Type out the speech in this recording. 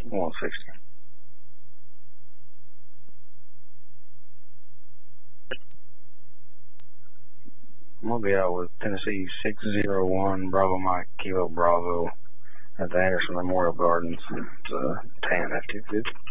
160. I'm going to be out with Tennessee 601 Bravo Mike Kilo Bravo at the Anderson Memorial Gardens at 10 after 250.